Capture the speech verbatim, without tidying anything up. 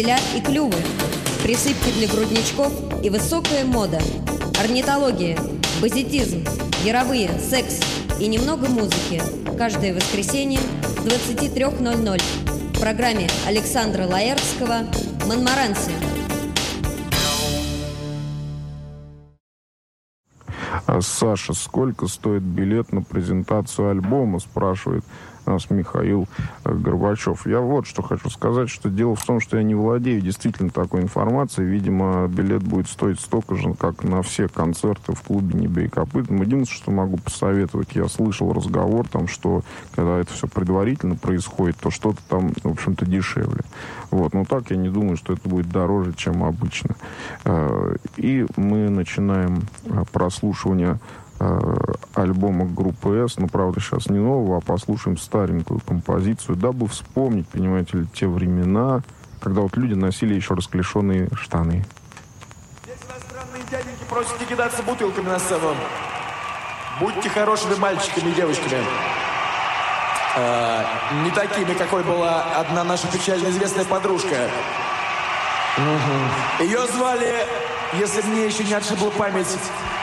и клювы, присыпки для грудничков и высокая мода, орнитология, базитизм, яровые, секс и немного музыки. Каждое воскресенье с двадцати трёх ноль-ноль в программе Александра Лаэртского «Монмаранси». Саша, сколько стоит билет на презентацию альбома, спрашивает нас Михаил Горбачев. Я вот что хочу сказать, что дело в том, что я не владею действительно такой информацией. Видимо, билет будет стоить столько же, как на все концерты в клубе «Не бей копытом». Единственное, что могу посоветовать, я слышал разговор, там, что когда это все предварительно происходит, то что-то там, в общем-то, дешевле. Вот. Но так я не думаю, что это будет дороже, чем обычно. И мы начинаем прослушивание альбома группы «С», но, правда, сейчас не нового, а послушаем старенькую композицию, дабы вспомнить, понимаете ли, те времена, когда вот люди носили еще расклешенные штаны. Здесь иностранные дяденьки просят не кидаться бутылками на сцену. Будьте хорошими мальчиками и девочками. Э, не такими, какой была одна наша печально известная подружка. Угу. Ее звали, если мне еще не отшибла память,